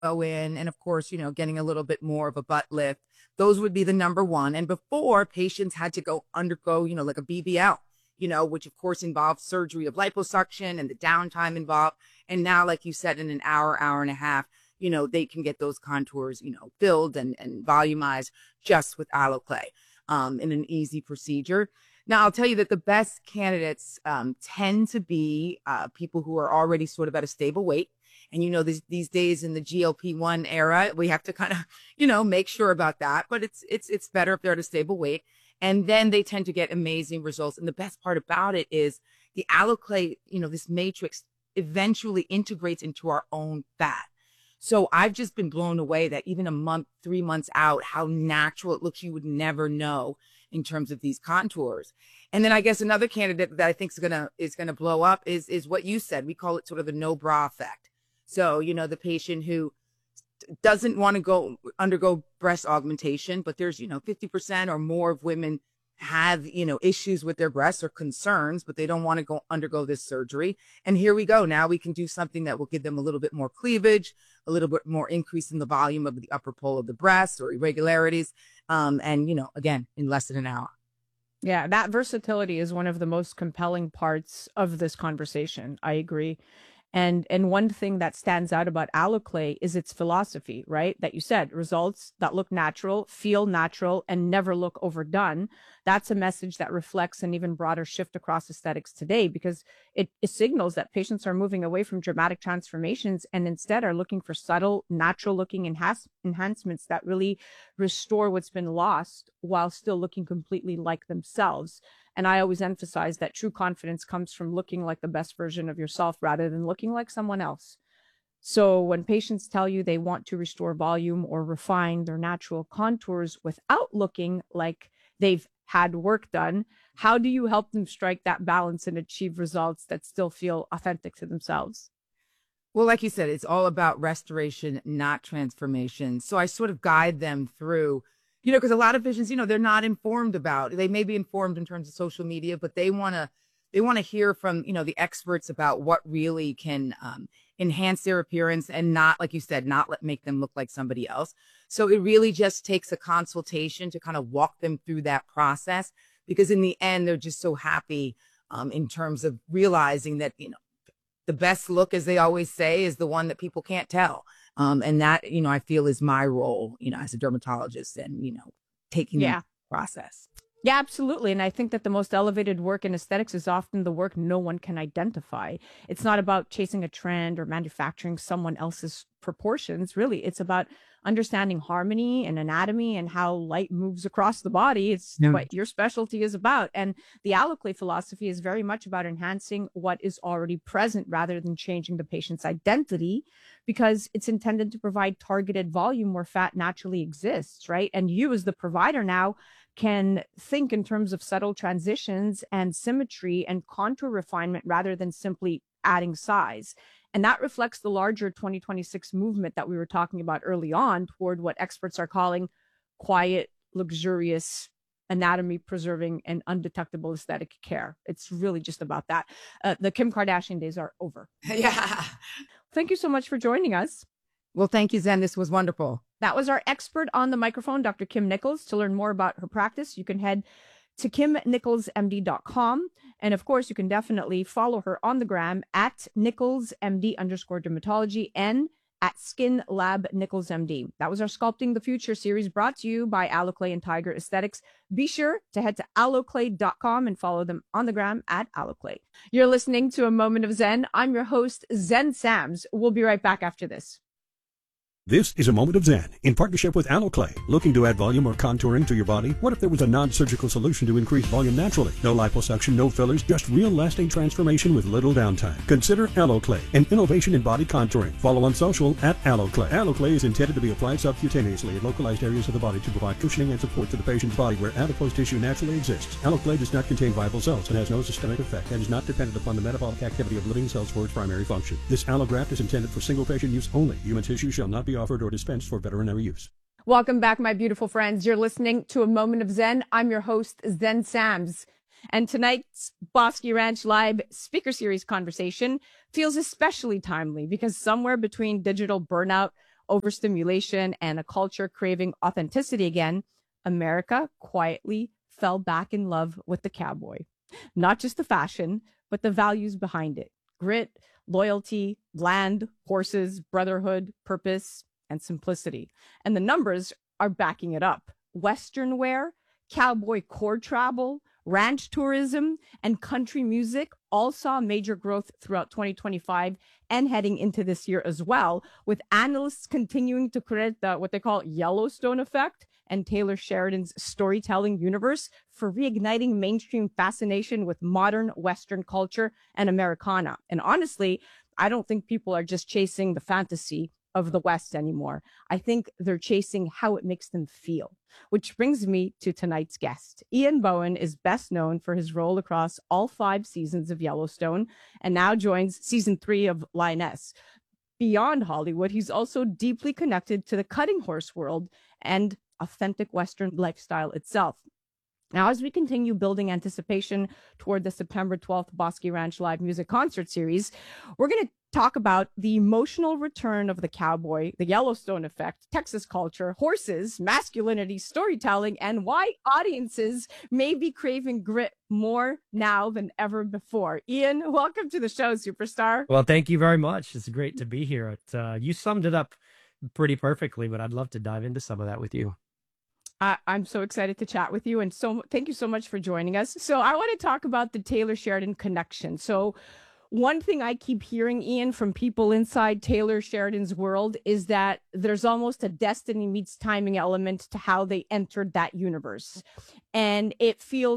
lipo in, and of course, getting a little bit more of a butt lift. Those would be the number one. And before, patients had to go undergo, like a BBL, which of course involved surgery of liposuction and the downtime involved. And now, like you said, in an hour and a half, they can get those contours, filled and volumized just with Aloclay in an easy procedure. Now, I'll tell you that the best candidates tend to be people who are already sort of at a stable weight. And, these days in the GLP-1 era, we have to kind of, make sure about that. But it's better if they're at a stable weight. And then they tend to get amazing results. And the best part about it is the Aloclay, this matrix eventually integrates into our own fat. So I've just been blown away that even a month, 3 months out, how natural it looks. You would never know in terms of these contours. And then I guess another candidate that I think is gonna blow up is what you said. We call it sort of the no bra effect. So, the patient who doesn't want to undergo breast augmentation, but there's, 50% or more of women have, issues with their breasts or concerns, but they don't want to undergo this surgery. And here we go. Now we can do something that will give them a little bit more cleavage, a little bit more increase in the volume of the upper pole of the breast or irregularities. And, again, in less than an hour. Yeah, that versatility is one of the most compelling parts of this conversation. I agree. And one thing that stands out about Aloclay is its philosophy, right? That you said, results that look natural, feel natural, and never look overdone. That's a message that reflects an even broader shift across aesthetics today, because it signals that patients are moving away from dramatic transformations and instead are looking for subtle, natural looking enhancements that really restore what's been lost while still looking completely like themselves. And I always emphasize that true confidence comes from looking like the best version of yourself rather than looking like someone else. So when patients tell you they want to restore volume or refine their natural contours without looking like they've had work done, how do you help them strike that balance and achieve results that still feel authentic to themselves? Well, like you said, it's all about restoration, not transformation. So I sort of guide them through, because a lot of patients, they're not informed about, they may be informed in terms of social media, but they want to hear from, the experts about what really can enhance their appearance and not, like you said, make them look like somebody else. So it really just takes a consultation to kind of walk them through that process, because in the end, they're just so happy in terms of realizing that, the best look, as they always say, is the one that people can't tell. And that, I feel is my role, as a dermatologist and, taking the process. Yeah, absolutely. And I think that the most elevated work in aesthetics is often the work no one can identify. It's not about chasing a trend or manufacturing someone else's proportions. Really, it's about understanding harmony and anatomy and how light moves across the body. It's what your specialty is about. And the Aloclay philosophy is very much about enhancing what is already present rather than changing the patient's identity, because it's intended to provide targeted volume where fat naturally exists, right? And you as the provider now can think in terms of subtle transitions and symmetry and contour refinement rather than simply adding size. And that reflects the larger 2026 movement that we were talking about early on toward what experts are calling quiet, luxurious, anatomy preserving, and undetectable aesthetic care. It's really just about that. The Kim Kardashian days are over. Yeah. Thank you so much for joining us. Well, thank you, Zen. This was wonderful. That was our expert on the microphone, Dr. Kim Nichols. To learn more about her practice, you can head to kimnicholsmd.com. And of course, you can definitely follow her on the gram at nicholsmd_dermatology and at Skin Lab NicholsMD. That was our Sculpting the Future series brought to you by Aloclay and Tiger Aesthetics. Be sure to head to aloclay.com and follow them on the gram at Aloclay. You're listening to A Moment of Zen. I'm your host, Zen Sams. We'll be right back after this. This is A Moment of Zen in partnership with Aloclay. Looking to add volume or contouring to your body? What if there was a non-surgical solution to increase volume naturally? No liposuction, no fillers, just real lasting transformation with little downtime. Consider Aloclay, an innovation in body contouring. Follow on social at Aloclay. Aloclay is intended to be applied subcutaneously in localized areas of the body to provide cushioning and support to the patient's body where adipose tissue naturally exists. Aloclay does not contain viable cells and has no systemic effect and is not dependent upon the metabolic activity of living cells for its primary function. This allograft is intended for single patient use only. Human tissue shall not be offered or dispensed for veterinary use. Welcome back, my beautiful friends. You're listening to A Moment of Zen. I'm your host, Zen Sams. And tonight's Bosky Ranch Live speaker series conversation feels especially timely because somewhere between digital burnout, overstimulation and a culture craving authenticity again, America quietly fell back in love with the cowboy. Not just the fashion, but the values behind it: grit, loyalty, land, horses, brotherhood, purpose, and simplicity. And the numbers are backing it up. Western wear, cowboy core travel, ranch tourism, and country music all saw major growth throughout 2025 and heading into this year as well, with analysts continuing to credit what they call Yellowstone effect and Taylor Sheridan's storytelling universe for reigniting mainstream fascination with modern Western culture and Americana. And honestly, I don't think people are just chasing the fantasy of the West anymore. I think they're chasing how it makes them feel. Which brings me to tonight's guest. Ian Bohen is best known for his role across all 5 seasons of Yellowstone and now joins season 3 of Lioness. Beyond Hollywood, he's also deeply connected to the cutting horse world and authentic Western lifestyle itself. Now, as we continue building anticipation toward the September 12th Bosque Ranch live music concert series, we're going to talk about the emotional return of the cowboy, the Yellowstone effect, Texas culture, horses, masculinity, storytelling, and why audiences may be craving grit more now than ever before. Ian, welcome to the show, superstar. Well, thank you very much. It's great to be here. You summed it up pretty perfectly, but I'd love to dive into some of that with you. I'm so excited to chat with you, and so thank you so much for joining us. So I want to talk about the Taylor Sheridan connection. So one thing I keep hearing, Ian, from people inside Taylor Sheridan's world is that there's almost a destiny meets timing element to how they entered that universe. And it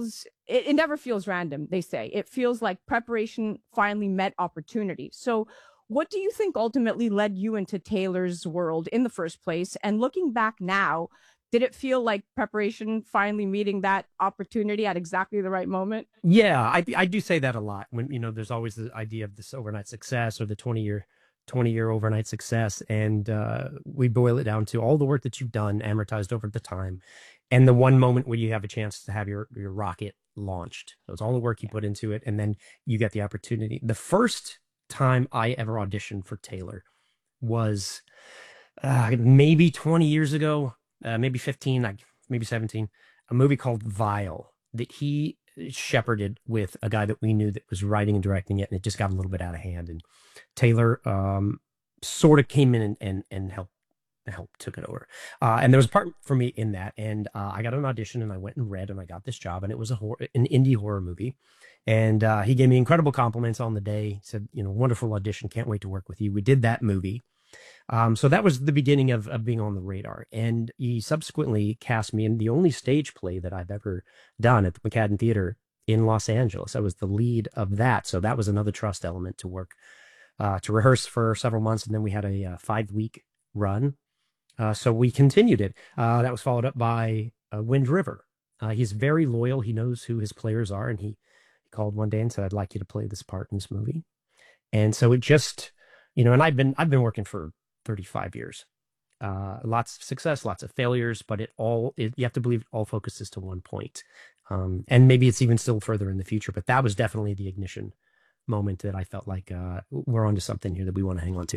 never feels random, they say. It feels like preparation finally met opportunity. So what do you think ultimately led you into Taylor's world in the first place? And looking back now, did it feel like preparation finally meeting that opportunity at exactly the right moment? Yeah, I do say that a lot when, there's always the idea of this overnight success or the 20-year overnight success. And we boil it down to all the work that you've done amortized over the time. And the one moment where you have a chance to have your rocket launched. So it's all the work you put into it. And then you get the opportunity. The first time I ever auditioned for Taylor was maybe 20 years ago. Maybe 15, maybe 17, a movie called Vile that he shepherded with a guy that we knew that was writing and directing it, and it just got a little bit out of hand. And Taylor sort of came in and helped took it over. And there was a part for me in that, and I got an audition, and I went and read, and I got this job, and it was an indie horror movie. And he gave me incredible compliments on the day. He said, wonderful audition, can't wait to work with you. We did that movie. So that was the beginning of being on the radar. And he subsequently cast me in the only stage play that I've ever done at the McCadden Theater in Los Angeles. I was the lead of that. So that was another trust element to work, to rehearse for several months. And then we had a 5-week run. So we continued it. That was followed up by Wind River. He's very loyal. He knows who his players are. And he called one day and said, I'd like you to play this part in this movie. And so it just, and I've been working for 35 years, lots of success, lots of failures, but you have to believe it all focuses to one point. And maybe it's even still further in the future, but that was definitely the ignition moment that I felt like we're onto something here that we want to hang on to.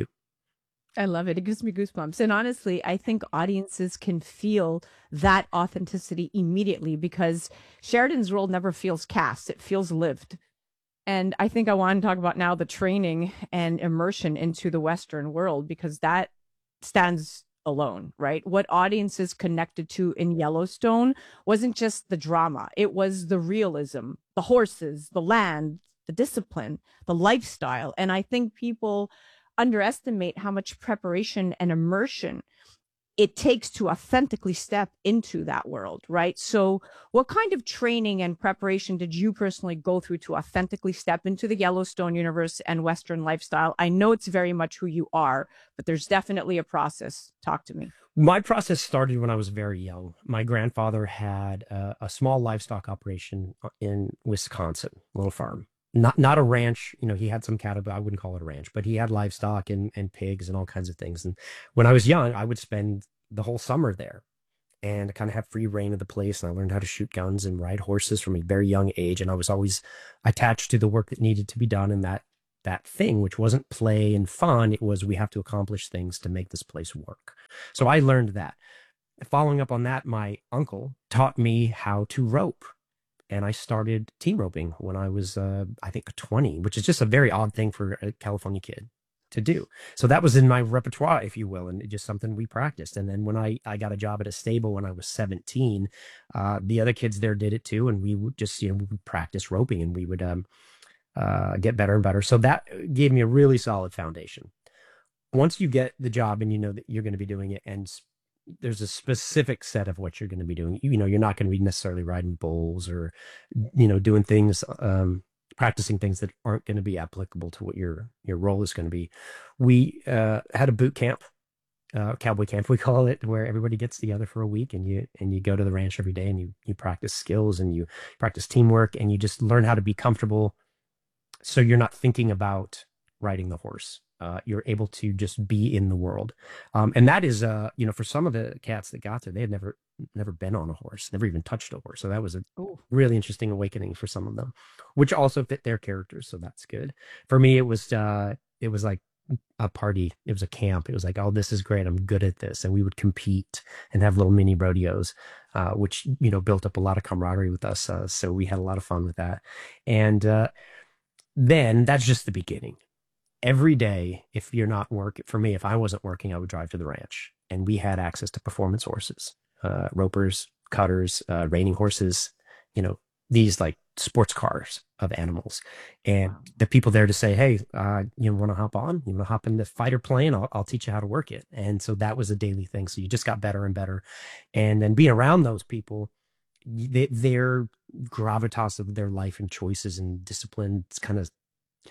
I love it. It gives me goosebumps. And honestly, I think audiences can feel that authenticity immediately because Sheridan's role never feels cast. It feels lived. And I think I want to talk about now the training and immersion into the Western world, because that stands alone, right? What audiences connected to in Yellowstone wasn't just the drama. It was the realism, the horses, the land, the discipline, the lifestyle. And I think people underestimate how much preparation and immersion it takes to authentically step into that world, right? So what kind of training and preparation did you personally go through to authentically step into the Yellowstone universe and Western lifestyle? I know it's very much who you are, but there's definitely a process. Talk to me. My process started when I was very young. My grandfather had a small livestock operation in Wisconsin, a little farm. Not a ranch, he had some cattle, but I wouldn't call it a ranch, but he had livestock and pigs and all kinds of things. And when I was young, I would spend the whole summer there and kind of have free reign of the place. And I learned how to shoot guns and ride horses from a very young age. And I was always attached to the work that needed to be done in that that thing, which wasn't play and fun. It was, we have to accomplish things to make this place work. So I learned that. Following up on that, my uncle taught me how to rope. And I started team roping when I was, I think, 20, which is just a very odd thing for a California kid to do. So that was in my repertoire, if you will, and just something we practiced. And then when I got a job at a stable when I was 17, the other kids there did it too. And we would just, we would practice roping, and we would get better and better. So that gave me a really solid foundation. Once you get the job and you know that you're going to be doing it, and there's a specific set of what you're going to be doing, you're not going to be necessarily riding bulls or, doing things, practicing things that aren't going to be applicable to what your role is going to be. We had a boot camp, cowboy camp, we call it, where everybody gets together for a week, and you go to the ranch every day, and you practice skills, and you practice teamwork, and you just learn how to be comfortable. So you're not thinking about riding the horse. You're able to just be in the world. And that is, for some of the cats that got there, they had never been on a horse, never even touched a horse. So that was a really interesting awakening for some of them, which also fit their characters. So that's good. For me, it was like a party. It was a camp. It was like, oh, this is great. I'm good at this. And we would compete and have little mini rodeos, which, built up a lot of camaraderie with us. So we had a lot of fun with that. And then that's just the beginning. Every day, if you're not working, for me, if I wasn't working, I would drive to the ranch, and we had access to performance horses, ropers, cutters, reining horses, these like sports cars of animals. And the people there to say, hey, you want to hop on? You want to hop in the fighter plane? I'll teach you how to work it. And so that was a daily thing. So you just got better and better. And then being around those people, their gravitas of their life and choices and discipline kind of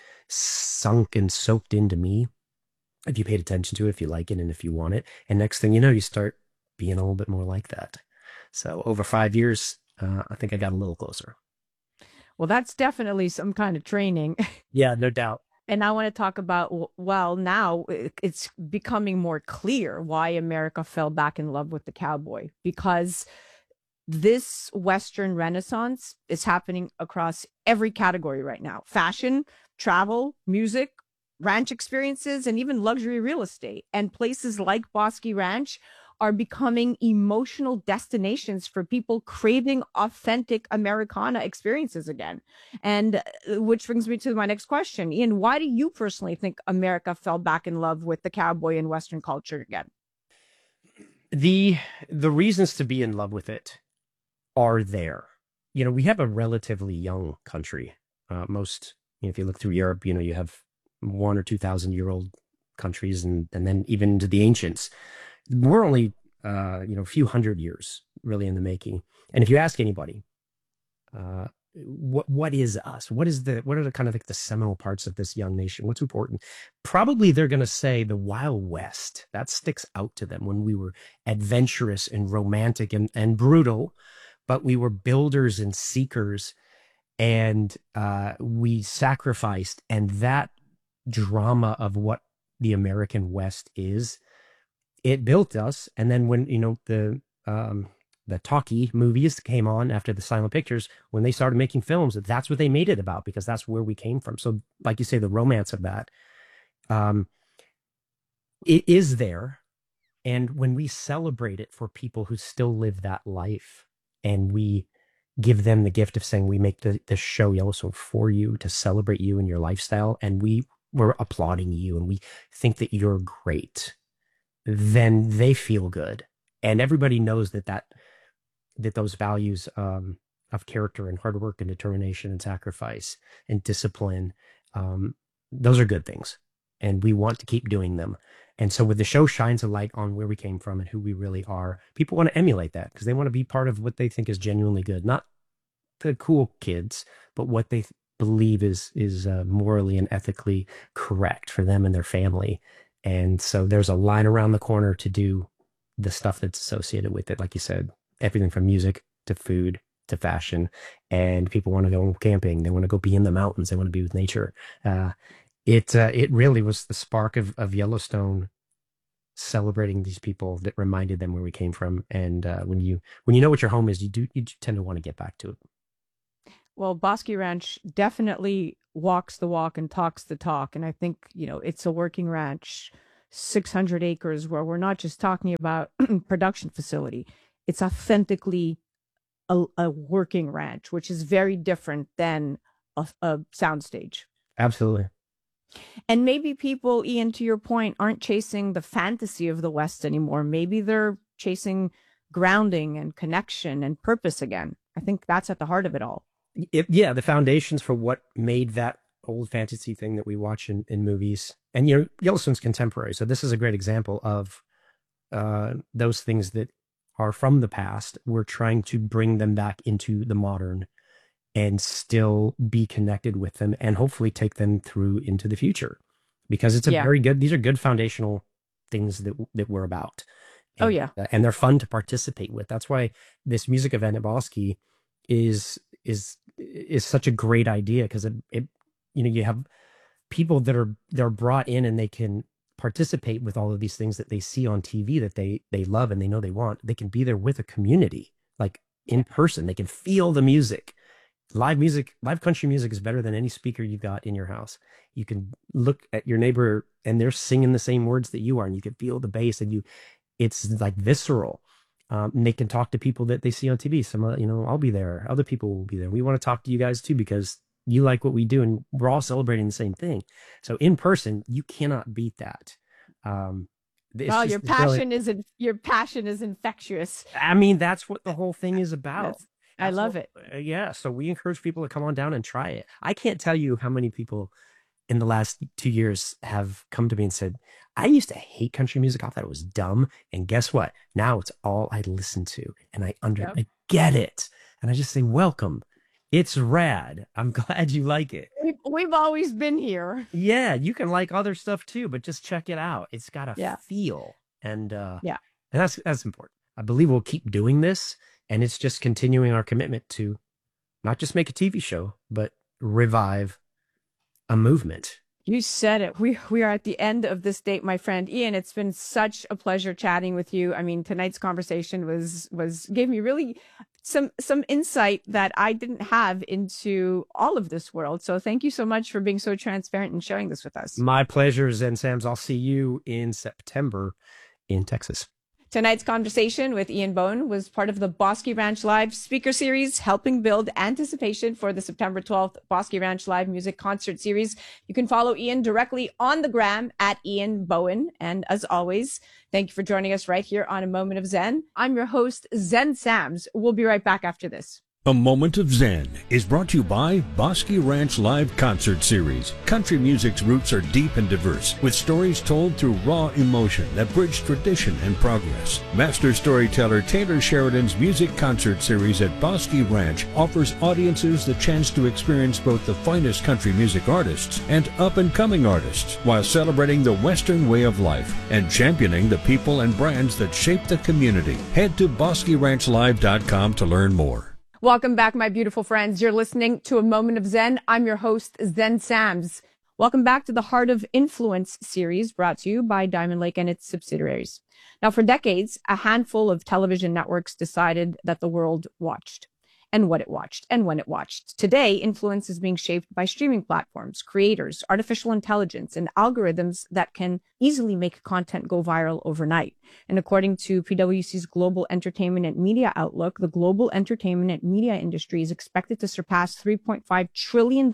sunk and soaked into me, if you paid attention to it, if you like it, and if you want it. And next thing you know, you start being a little bit more like that. So over 5 years, I think I got a little closer. Well, that's definitely some kind of training. Yeah, no doubt. And I want to talk about, well, now it's becoming more clear why America fell back in love with the cowboy, because this Western Renaissance is happening across every category right now: fashion, travel, music, ranch experiences, and even luxury real estate. And places like Bosque Ranch are becoming emotional destinations for people craving authentic Americana experiences again. And which brings me to my next question. Ian, why do you personally think America fell back in love with the cowboy and Western culture again? The reasons to be in love with it are there. We have a relatively young country. Most, if you look through Europe, you have 1,000 or 2,000-year-old countries, and then even into the ancients. We're only, a few hundred years really in the making. And if you ask anybody, what is us? What are the kind of like the seminal parts of this young nation? What's important? Probably they're going to say the Wild West. That sticks out to them, when we were adventurous and romantic and brutal, but we were builders and seekers, and we sacrificed. And that drama of what the American West is, it built us. And then when the talkie movies came on after the silent pictures, when they started making films, that's what they made it about, because that's where we came from. So like you say, the romance of that, it is there. And when we celebrate it for people who still live that life, and we give them the gift of saying, we make the show Yellowstone for you, to celebrate you and your lifestyle, and we're applauding you, and we think that you're great, then they feel good. And everybody knows that those values of character and hard work and determination and sacrifice and discipline, those are good things. And we want to keep doing them. And so when the show shines a light on where we came from and who we really are, people want to emulate that, because they want to be part of what they think is genuinely good. Not the cool kids, but what they believe is morally and ethically correct for them and their family. And so there's a line around the corner to do the stuff that's associated with it. Like you said, everything from music to food to fashion. And people want to go camping. They want to go be in the mountains. They want to be with nature. It really was the spark of Yellowstone, celebrating these people, that reminded them where we came from. And when you know what your home is, you do tend to want to get back to it. Well, Bosque Ranch definitely walks the walk and talks the talk. And I think, it's a working ranch, 600 acres, where we're not just talking about production facility. It's authentically a working ranch, which is very different than a soundstage. Absolutely. And maybe people, Ian, to your point, aren't chasing the fantasy of the West anymore. Maybe they're chasing grounding and connection and purpose again. I think that's at the heart of it all. Yeah, the foundations for what made that old fantasy thing that we watch in movies. And Yellowstone's contemporary, so this is a great example of those things that are from the past. We're trying to bring them back into the modern and still be connected with them, and hopefully take them through into the future, because it's these are good foundational things that we're about. And, and they're fun to participate with. That's why this music event at Bosque is such a great idea, because it you have people they're brought in, and they can participate with all of these things that they see on TV that they love and they know they want. They can be there with a community, like in person. They can feel the music. Live country music is better than any speaker you've got in your house. You can look at your neighbor and they're singing the same words that you are, and you can feel the bass, and it's like visceral. And they can talk to people that they see on TV. I'll be there. Other people will be there. We want to talk to you guys too, because you like what we do, and we're all celebrating the same thing. So in person, you cannot beat that. Your passion is infectious. I mean, that's what the whole thing is about. I love it. Yeah. So we encourage people to come on down and try it. I can't tell you how many people in the last 2 years have come to me and said, I used to hate country music. I thought it was dumb. And guess what? Now it's all I listen to, and I get it. And I just say, welcome. It's rad. I'm glad you like it. We've always been here. Yeah. You can like other stuff too, but just check it out. It's got a feel. And and that's important. I believe we'll keep doing this. And it's just continuing our commitment to not just make a TV show, but revive a movement. You said it. We are at the end of this date, my friend. Ian, it's been such a pleasure chatting with you. I mean, tonight's conversation gave me really some insight that I didn't have into all of this world. So thank you so much for being so transparent and sharing this with us. My pleasure, Zen Sams. I'll see you in September in Texas. Tonight's conversation with Ian Bowen was part of the Bosque Ranch Live speaker series, helping build anticipation for the September 12th Bosque Ranch Live music concert series. You can follow Ian directly on the gram at Ian Bowen. And as always, thank you for joining us right here on A Moment of Zen. I'm your host, Zen Sams. We'll be right back after this. A Moment of Zen is brought to you by Bosque Ranch Live Concert Series. Country music's roots are deep and diverse, with stories told through raw emotion that bridge tradition and progress. Master storyteller Taylor Sheridan's Music Concert Series at Bosque Ranch offers audiences the chance to experience both the finest country music artists and up-and-coming artists, while celebrating the Western way of life and championing the people and brands that shape the community. Head to BosqueRanchLive.com to learn more. Welcome back, my beautiful friends. You're listening to A Moment of Zen. I'm your host, Zen Sams. Welcome back to the Heart of Influence series, brought to you by Diamond Lake and its subsidiaries. Now, for decades, a handful of television networks decided that the world watched, and what it watched, and when it watched. Today, influence is being shaped by streaming platforms, creators, artificial intelligence, and algorithms that can easily make content go viral overnight. And according to PwC's Global Entertainment and Media Outlook, the global entertainment and media industry is expected to surpass $3.5 trillion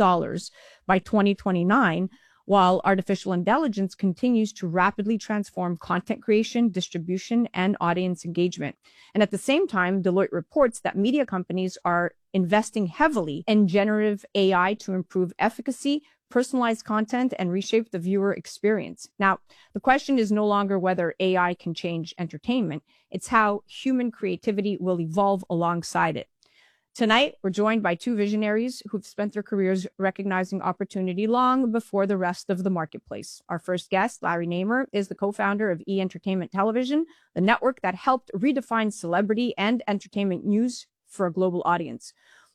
by 2029, while artificial intelligence continues to rapidly transform content creation, distribution, and audience engagement. And at the same time, Deloitte reports that media companies are investing heavily in generative AI to improve efficacy, personalize content, and reshape the viewer experience. Now, the question is no longer whether AI can change entertainment, it's how human creativity will evolve alongside it. Tonight, we're joined by two visionaries who've spent their careers recognizing opportunity long before the rest of the marketplace. Our first guest, Larry Namer, is the co-founder of E! Entertainment Television, the network that helped redefine celebrity and entertainment news for a global audience.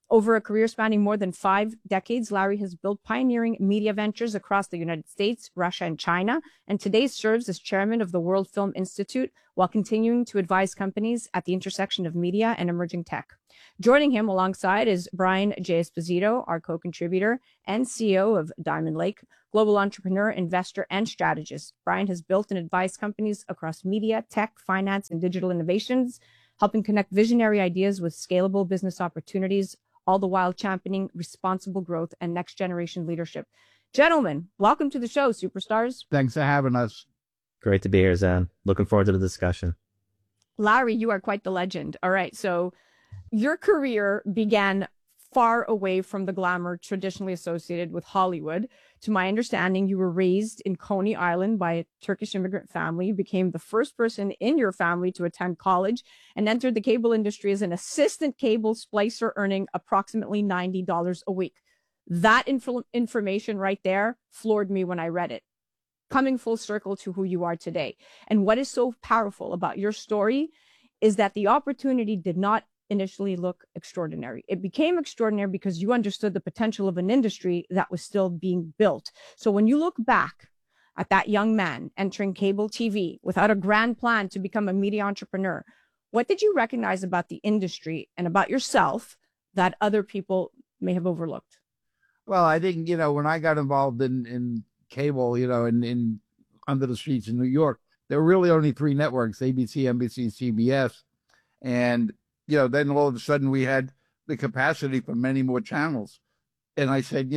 Over a career spanning more than 5 decades, Larry has built pioneering media ventures across the United States, Russia, and China, and today serves as chairman of the World Film Institute while continuing to advise companies at the intersection of media and emerging tech. Joining him alongside is Brian J. Esposito, our co-contributor and CEO of Diamond Lake, global entrepreneur, investor, and strategist. Brian has built and advised companies across media, tech, finance, and digital innovations, helping connect visionary ideas with scalable business opportunities, all the while championing responsible growth and next generation leadership. Gentlemen, welcome to the show, superstars. Thanks for having us. Great to be here, Zan. Looking forward to the discussion. Larry, you are quite the legend. All right, so your career began far away from the glamour traditionally associated with Hollywood. To my understanding, you were raised in Coney Island by a Turkish immigrant family. You became the first person in your family to attend college and entered the cable industry as an assistant cable splicer, earning approximately $90 a week. That information right there floored me when I read it. Coming full circle to who you are today. And what is so powerful about your story is that the opportunity did not initially look extraordinary. It became extraordinary because you understood the potential of an industry that was still being built. So when you look back at that young man entering cable TV without a grand plan to become a media entrepreneur, what did you recognize about the industry and about yourself that other people may have overlooked? Well, I think, when I got involved in cable, in under the streets in New York, there were really only 3 networks, ABC, NBC, CBS. And then all of a sudden we had the capacity for many more channels. And I said,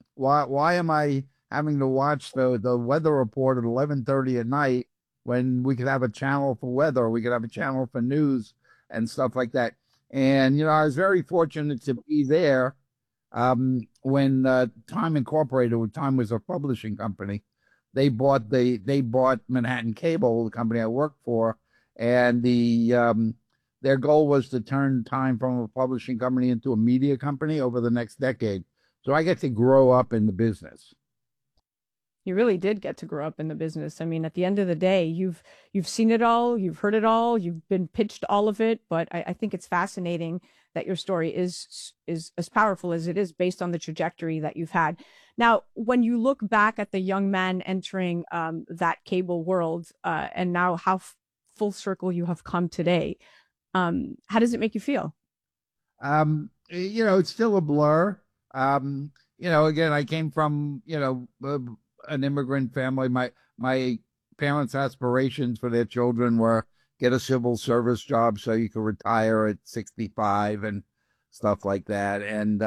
why am I having to watch the weather report at 11:30 at night when we could have a channel for weather, we could have a channel for news and stuff like that. And, I was very fortunate to be there when Time Incorporated, Time was a publishing company. They bought Manhattan Cable, the company I worked for, and their goal was to turn Time from a publishing company into a media company over the next decade. So I get to grow up in the business. You really did get to grow up in the business. I mean, at the end of the day, you've seen it all, you've heard it all, you've been pitched all of it. But I think it's fascinating that your story is as powerful as it is based on the trajectory that you've had. Now, when you look back at the young man entering that cable world and now how full circle you have come today, how does it make you feel? It's still a blur. Again, I came from, an immigrant family. My parents' aspirations for their children were get a civil service job so you could retire at 65 and stuff like that. And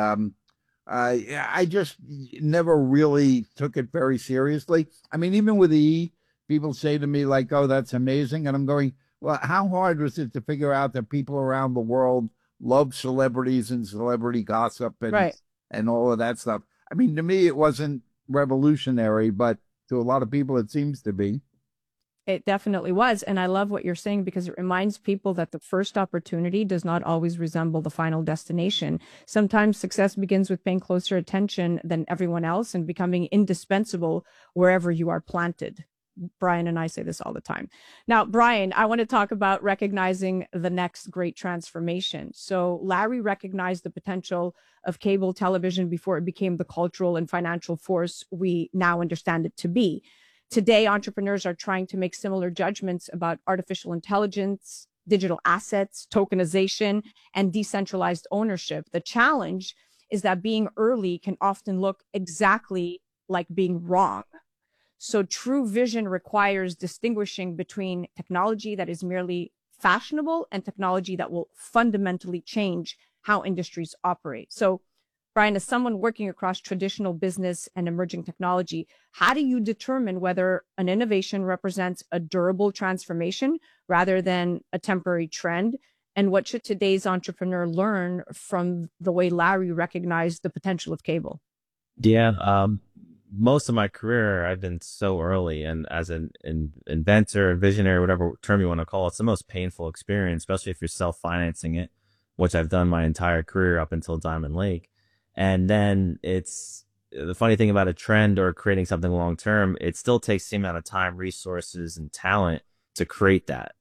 I just never really took it very seriously. I mean, even with E, people say to me like, "Oh, that's amazing," and I'm going, well, how hard was it to figure out that people around the world love celebrities and celebrity gossip and all of that stuff? I mean, to me, it wasn't revolutionary, but to a lot of people, it seems to be. It definitely was. And I love what you're saying because it reminds people that the first opportunity does not always resemble the final destination. Sometimes success begins with paying closer attention than everyone else and becoming indispensable wherever you are planted. Brian and I say this all the time. Now, Brian, I want to talk about recognizing the next great transformation. So Larry recognized the potential of cable television before it became the cultural and financial force we now understand it to be. Today, entrepreneurs are trying to make similar judgments about artificial intelligence, digital assets, tokenization, and decentralized ownership. The challenge is that being early can often look exactly like being wrong. So true vision requires distinguishing between technology that is merely fashionable and technology that will fundamentally change how industries operate. So, Brian, as someone working across traditional business and emerging technology, how do you determine whether an innovation represents a durable transformation rather than a temporary trend? And what should today's entrepreneur learn from the way Larry recognized the potential of cable? Yeah, most of my career, I've been so early, and as an inventor, visionary, whatever term you want to call it, it's the most painful experience, especially if you're self-financing it, which I've done my entire career up until Diamond Lake. And then it's the funny thing about a trend or creating something long term, it still takes the amount of time, resources, and talent to create that.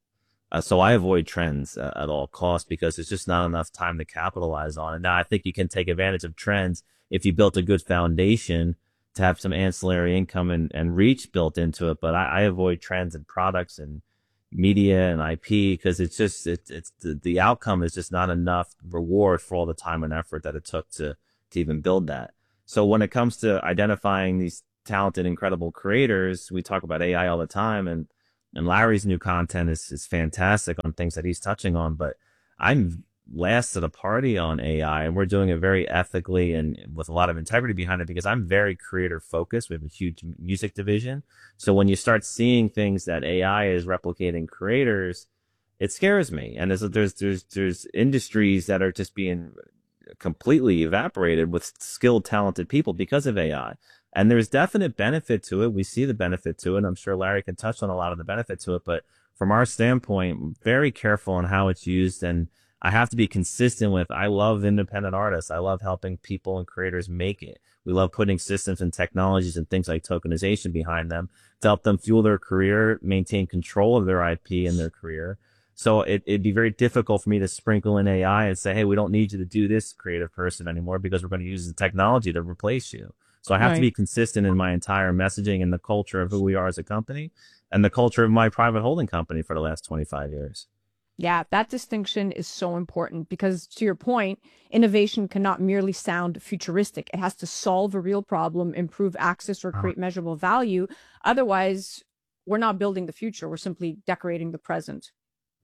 So I avoid trends at all costs because there's just not enough time to capitalize on it. Now, I think you can take advantage of trends if you built a good foundation to have some ancillary income and reach built into it. But I avoid trends and products and media and IP because it's just, it's the outcome is just not enough reward for all the time and effort that it took to even build that. So when it comes to identifying these talented, incredible creators, we talk about AI all the time, and Larry's new content is fantastic on things that he's touching on, but I'm last to the party on AI, and we're doing it very ethically and with a lot of integrity behind it because I'm very creator focused. We have a huge music division. So when you start seeing things that AI is replicating creators, it scares me. And there's industries that are just being completely evaporated with skilled, talented people because of AI. And there's definite benefit to it. We see the benefit to it. I'm sure Larry can touch on a lot of the benefit to it, but from our standpoint, very careful on how it's used. And I have to be consistent with, I love independent artists. I love helping people and creators make it. We love putting systems and technologies and things like tokenization behind them to help them fuel their career, maintain control of their IP and their career. So it'd be very difficult for me to sprinkle in AI and say, hey, we don't need you to do this creative person anymore because we're going to use the technology to replace you. So I have to be consistent in my entire messaging and the culture of who we are as a company and the culture of my private holding company for the last 25 years. Yeah, that distinction is so important because, to your point, innovation cannot merely sound futuristic. It has to solve a real problem, improve access, or create measurable value. Otherwise, we're not building the future. We're simply decorating the present.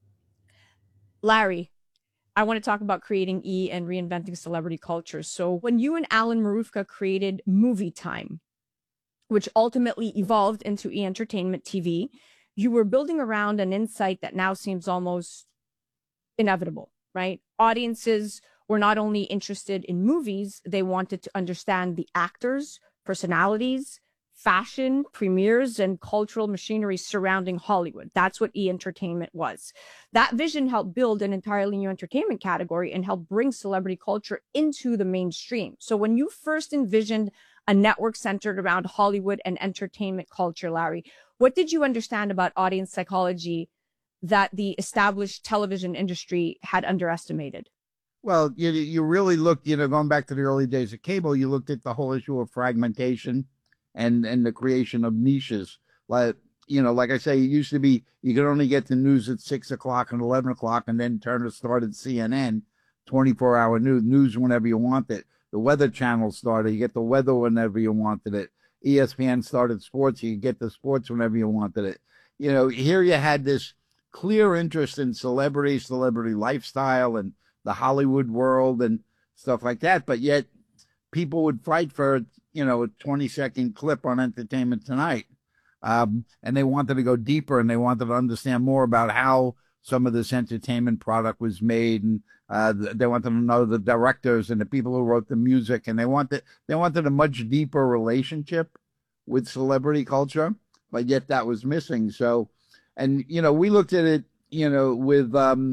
Larry, I want to talk about creating E and reinventing celebrity culture. So when you and Alan Marufka created Movie Time, which ultimately evolved into E Entertainment TV, you were building around an insight that now seems almost inevitable, right? Audiences were not only interested in movies, they wanted to understand the actors, personalities, fashion, premieres, and cultural machinery surrounding Hollywood. That's what E! Entertainment was. That vision helped build an entirely new entertainment category and helped bring celebrity culture into the mainstream. So when you first envisioned a network centered around Hollywood and entertainment culture, Larry, what did you understand about audience psychology that the established television industry had underestimated? Well, you really looked, going back to the early days of cable, you looked at the whole issue of fragmentation and the creation of niches. Like I say, it used to be you could only get the news at 6 o'clock and 11 o'clock, and then Turner started CNN, 24-hour news whenever you want it. The Weather Channel started, you get the weather whenever you wanted it. ESPN started sports, you could get the sports whenever you wanted it. Here you had this clear interest in celebrity lifestyle and the Hollywood world and stuff like that, but yet people would fight for a 20-second clip on Entertainment Tonight. And they wanted to go deeper and they wanted to understand more about how some of this entertainment product was made. And they wanted to know the directors and the people who wrote the music. And they wanted a much deeper relationship with celebrity culture, but yet that was missing. So, and, we looked at it, with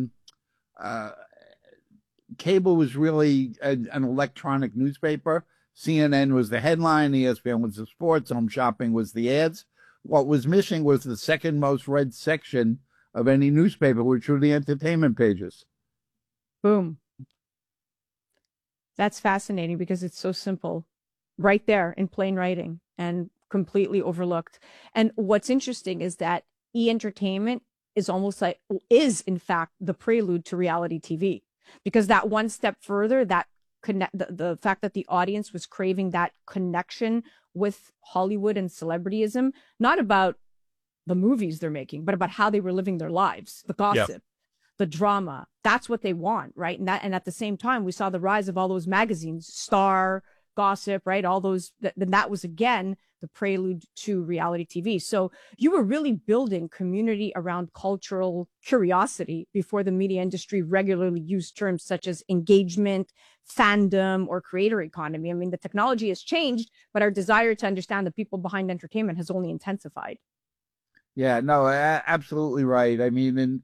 cable was really an electronic newspaper. CNN was the headline, ESPN was the sports, Home Shopping was the ads. What was missing was the second most read section of any newspaper, which were the entertainment pages. Boom. That's fascinating because it's so simple, right there in plain writing and completely overlooked. And what's interesting is that E! Entertainment is in fact the prelude to reality TV, because that one step further, that the fact that the audience was craving that connection with Hollywood and celebrityism, not about the movies they're making, but about how they were living their lives, the gossip, the drama. That's what they want, right? And at the same time, we saw the rise of all those magazines, Star, Gossip, right? All those. Then that was again the prelude to reality TV. So you were really building community around cultural curiosity before the media industry regularly used terms such as engagement, fandom, or creator economy. I mean, the technology has changed, but our desire to understand the people behind entertainment has only intensified. Yeah, no, absolutely right. I mean, and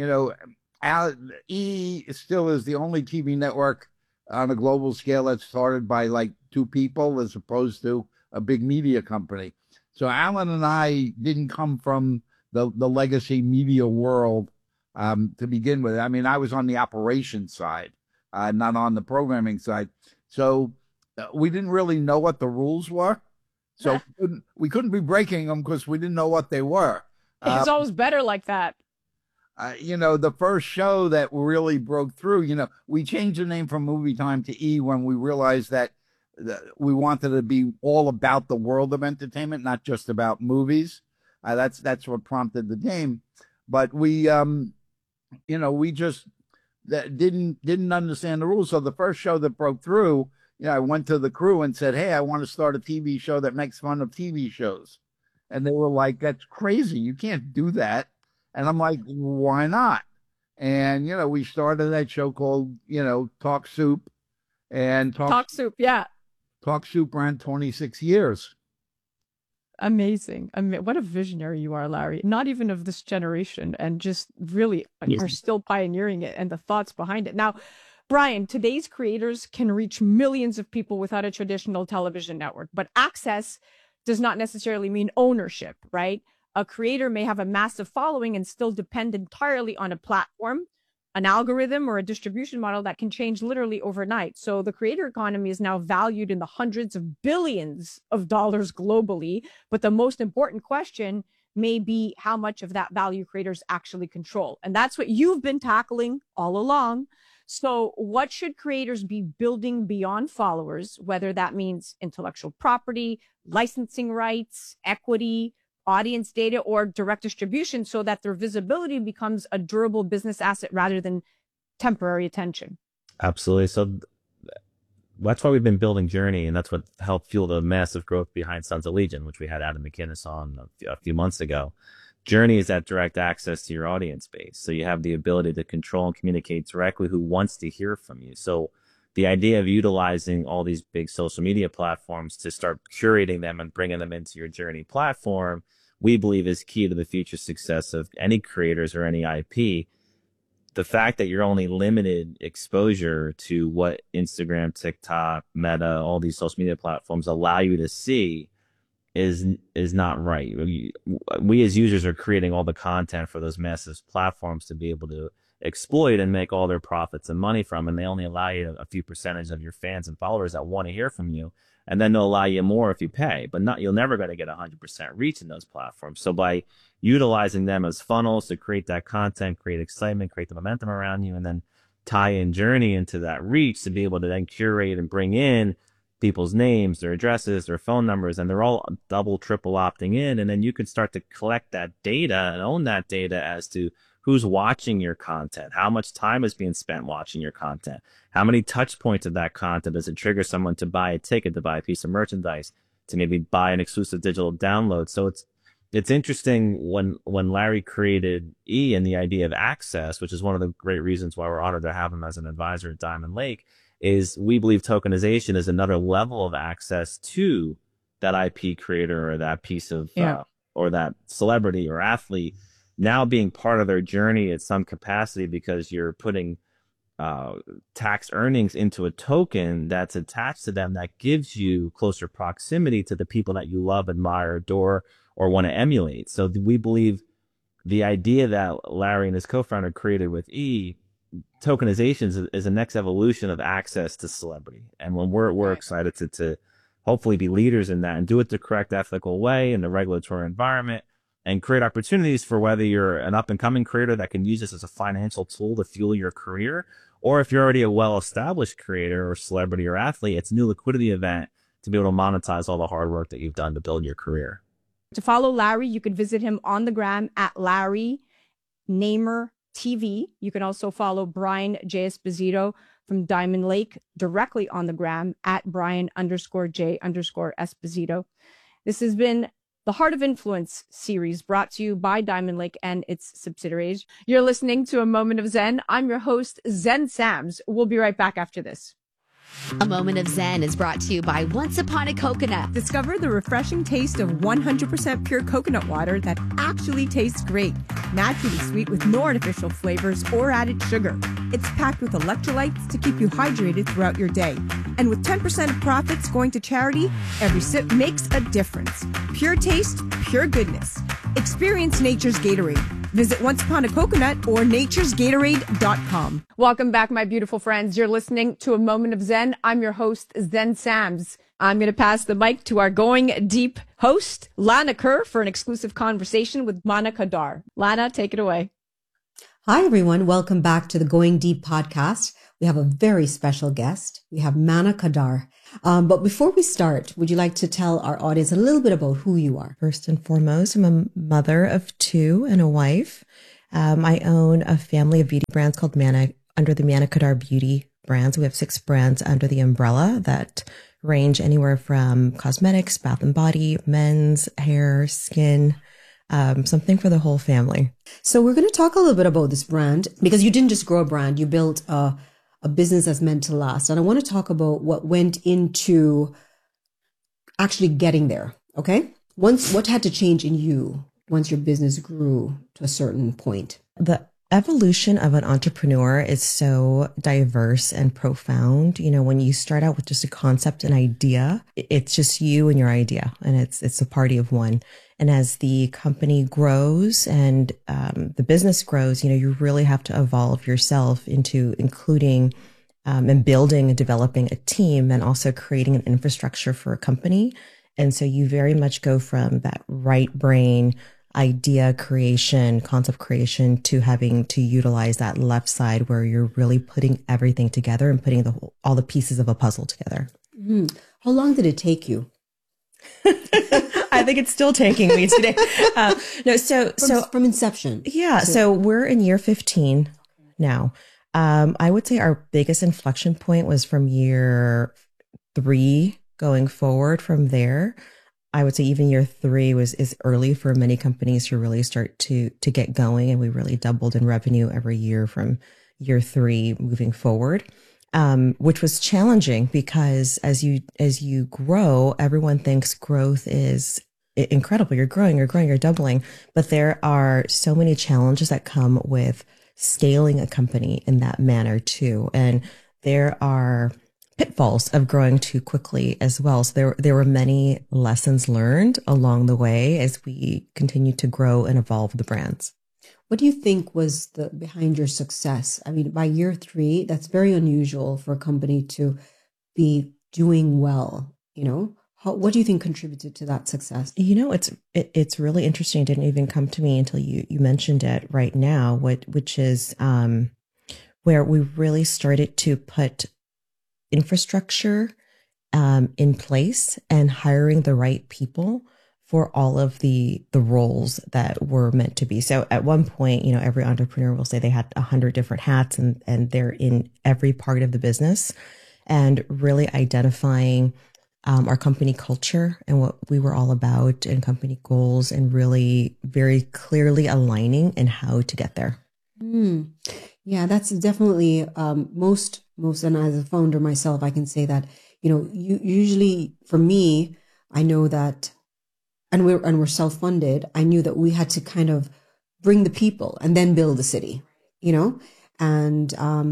E! still is the only TV network on a global scale that's started by like two people as opposed to a big media company. So Alan and I didn't come from the legacy media world to begin with. I mean, I was on the operations side, not on the programming side. So we didn't really know what the rules were. So we couldn't be breaking them because we didn't know what they were. It's always better like that. The first show that really broke through, we changed the name from Movie Time to E when we realized that we wanted to be all about the world of entertainment, not just about movies. That's what prompted the name. But we just didn't understand the rules. So the first show that broke through, I went to the crew and said, "Hey, I want to start a TV show that makes fun of TV shows." And they were like, "That's crazy. You can't do that." And I'm like, "Why not?" And, we started that show called, Talk Soup. And Talk Soup, yeah. Talk Soup ran 26 years. Amazing. What a visionary you are, Larry. Not even of this generation, and just really are still pioneering it and the thoughts behind it. Now, Brian, today's creators can reach millions of people without a traditional television network, but access does not necessarily mean ownership, right? A creator may have a massive following and still depend entirely on a platform, an algorithm, or a distribution model that can change literally overnight. So the creator economy is now valued in the hundreds of billions of dollars globally. But the most important question may be how much of that value creators actually control. And that's what you've been tackling all along. So what should creators be building beyond followers, whether that means intellectual property, licensing rights, equity, audience data, or direct distribution, so that their visibility becomes a durable business asset rather than temporary attention? Absolutely. So that's why we've been building Journey, and that's what helped fuel the massive growth behind Sons of Legion, which we had Adam McInnes on a few months ago. Journey is that direct access to your audience base. So you have the ability to control and communicate directly who wants to hear from you. So the idea of utilizing all these big social media platforms to start curating them and bringing them into your Journey platform, we believe is key to the future success of any creators or any IP. The fact that you're only limited exposure to what Instagram, TikTok, Meta, all these social media platforms allow you to see is not right. We as users are creating all the content for those massive platforms to be able to exploit and make all their profits and money from, and they only allow you a few percentage of your fans and followers that want to hear from you, and then they'll allow you more if you pay, but you're never going to get 100% reach in those platforms. So by utilizing them as funnels to create that content, create excitement, create the momentum around you, and then tie in Journey into that reach to be able to then curate and bring in people's names, their addresses, their phone numbers, and they're all double, triple opting in. And then you can start to collect that data and own that data as to who's watching your content, how much time is being spent watching your content, how many touch points of that content does it trigger someone to buy a ticket, to buy a piece of merchandise, to maybe buy an exclusive digital download. So it's interesting when Larry created E and the idea of access, which is one of the great reasons why we're honored to have him as an advisor at Diamond Lake, is we believe tokenization is another level of access to that IP creator or that piece of, or that celebrity or athlete now being part of their journey at some capacity, because you're putting tax earnings into a token that's attached to them that gives you closer proximity to the people that you love, admire, adore, or want to emulate. So we believe the idea that Larry and his co-founder created with E, tokenization, is the next evolution of access to celebrity. And when we're excited to hopefully be leaders in that and do it the correct ethical way in the regulatory environment, and create opportunities for whether you're an up-and-coming creator that can use this as a financial tool to fuel your career, or if you're already a well-established creator or celebrity or athlete, it's a new liquidity event to be able to monetize all the hard work that you've done to build your career. To follow Larry, you can visit him on the gram at Larry Namer TV. You can also follow Brian J. Esposito from Diamond Lake directly on the gram at Brian_J_Esposito. This has been the Heart of Influence series, brought to you by Diamond Lake and its subsidiaries. You're listening to A Moment of Zen. I'm your host, Zen Sams. We'll be right back after this. A Moment of Zen is brought to you by Once Upon a Coconut. Discover the refreshing taste of 100% pure coconut water that actually tastes great. Naturally sweet with no artificial flavors or added sugar. It's packed with electrolytes to keep you hydrated throughout your day. And with 10% of profits going to charity, every sip makes a difference. Pure taste, pure goodness. Experience nature's Gatorade. Visit Once Upon a Coconut or naturesgatorade.com. Welcome back, my beautiful friends. You're listening to A Moment of Zen. I'm your host, Zen Sams. I'm going to pass the mic to our Going Deep host, Lana Kerr, for an exclusive conversation with Mana Kadar. Lana, take it away. Hi, everyone. Welcome back to the Going Deep podcast. We have a very special guest. We have Mana Kadar. But before we start, would you like to tell our audience a little bit about who you are? First and foremost, I'm a mother of 2 and a wife. I own a family of beauty brands called Mana, under the Mana Kadar Beauty brands. We have 6 brands under the umbrella that range anywhere from cosmetics, bath and body, men's, hair, skin, something for the whole family. So we're going to talk a little bit about this brand because you didn't just grow a brand, you built a business that's meant to last. And I want to talk about what went into actually getting there. Okay. What had to change in you once your business grew to a certain point? The evolution of an entrepreneur is so diverse and profound. You know, when you start out with just a concept, an idea, it's just you and your idea, and it's a party of one. And as the company grows and the business grows, you know, you really have to evolve yourself into including and building and developing a team and also creating an infrastructure for a company. And so you very much go from that right brain idea creation, concept creation, to having to utilize that left side where you're really putting everything together and putting all the pieces of a puzzle together. Mm-hmm. How long did it take you? I think it's still taking me today. From inception. Yeah. So we're in year 15 now. I would say our biggest inflection point was from year 3 going forward. From there, I would say even year 3 is early for many companies to really start to get going. And we really doubled in revenue every year from year 3 moving forward. Which was challenging because as you grow, everyone thinks growth is incredible. You're growing, you're doubling, but there are so many challenges that come with scaling a company in that manner too. And there are pitfalls of growing too quickly as well. So there were many lessons learned along the way as we continue to grow and evolve the brands. What do you think was behind your success? I mean, by year 3, that's very unusual for a company to be doing well. You know, what do you think contributed to that success? You know, it's really interesting. It didn't even come to me until you mentioned it right now. Which is where we really started to put infrastructure in place and hiring the right people for all of the roles that were meant to be. So at one point, you know, every entrepreneur will say they had 100 different hats and they're in every part of the business, and really identifying our company culture and what we were all about and company goals, and really very clearly aligning and how to get there. Yeah, that's definitely most, and as a founder myself, I can say that, you know, usually for me, I know that, and we're self-funded, I knew that we had to kind of bring the people and then build the city, you know, and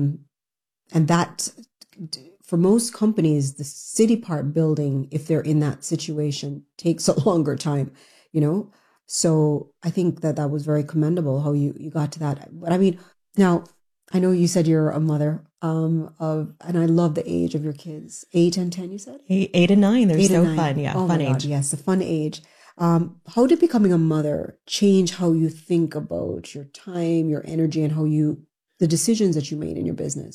that for most companies, the city part building, if they're in that situation, takes a longer time, you know. So I think that was very commendable how you got to that. But I mean, now I know you said you're a mother and I love the age of your kids, 8 and 10. You said 8 and 9. They're so 9. fun. Yeah, oh fun my God, age. yes, a fun age. How did becoming a mother change how you think about your time, your energy, and the decisions that you made in your business?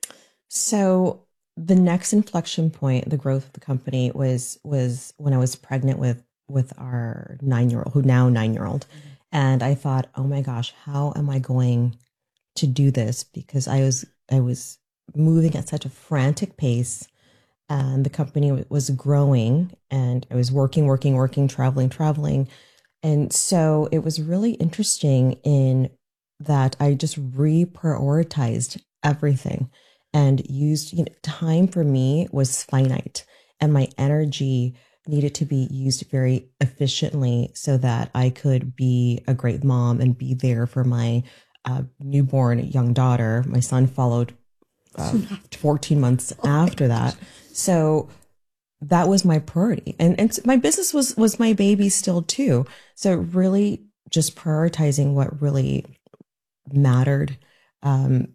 So the next inflection point, the growth of the company was when I was pregnant with our 9-year-old, who now 9-year-old. And I thought, oh my gosh, how am I going to do this? Because I was moving at such a frantic pace, and the company was growing, and I was working, traveling. And so it was really interesting in that I just reprioritized everything and used, you know, time for me was finite, and my energy needed to be used very efficiently so that I could be a great mom and be there for my newborn young daughter. My son followed 14 months after that. So that was my priority. And my business was my baby still too. So really just prioritizing what really mattered. I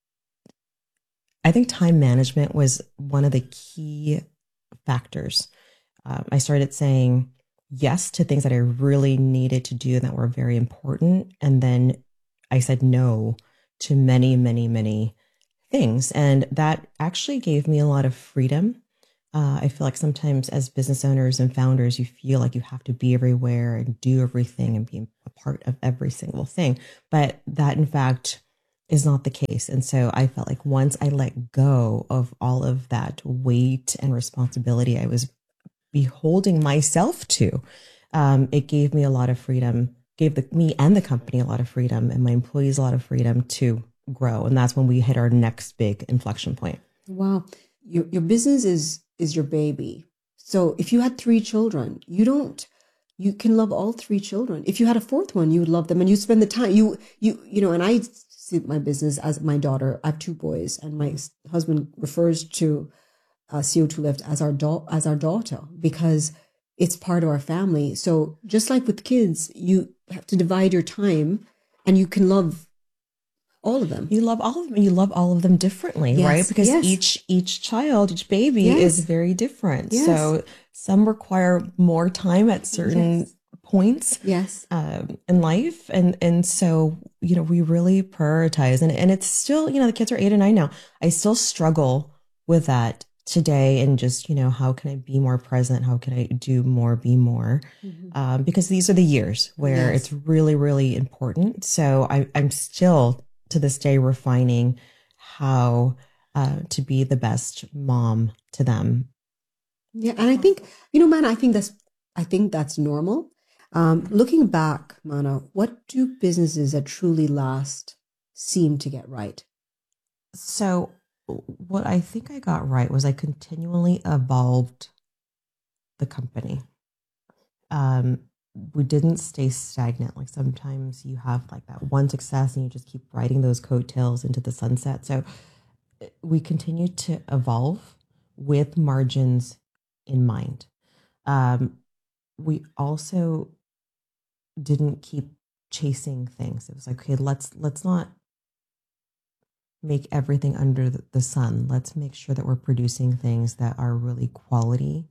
think time management was one of the key factors. I started saying yes to things that I really needed to do and that were very important. And then I said no to many, many, many things. And that actually gave me a lot of freedom. I feel like sometimes as business owners and founders, you feel like you have to be everywhere and do everything and be a part of every single thing. But that, in fact, is not the case. And so I felt like once I let go of all of that weight and responsibility I was beholding myself to, it gave me a lot of freedom, gave me and the company a lot of freedom and my employees a lot of freedom to grow. And that's when we hit our next big inflection point. Wow. Your business is your baby. So if you had 3 children, you can love all 3 children. If you had a 4th one, you would love them and you spend the time, you know, and I see my business as my daughter. I have 2 boys and my husband refers to CO2 Lift as our daughter because it's part of our family. So just like with kids, you have to divide your time and you can love all of them. You love all of them. You love all of them differently, yes, right? Because yes. each child, each baby yes. is very different. Yes. So some require more time at certain yes. points yes. In life. And so, you know, we really prioritize and it's still, you know, the kids are 8 and 9 now. I still struggle with that today and just, you know, how can I be more present? How can I do more, be more? Mm-hmm. Because these are the years where yes. it's really, really important. So I'm still to this day refining how to be the best mom to them. Yeah. And I think, you know, Mana, I think that's normal. Looking back, Mana, what do businesses that truly last seem to get right? So what I think I got right was I continually evolved the company. We didn't stay stagnant. Like sometimes you have like that one success and you just keep riding those coattails into the sunset. So we continued to evolve with margins in mind. We also didn't keep chasing things. It was like, okay, let's not make everything under the sun. Let's make sure that we're producing things that are really quality,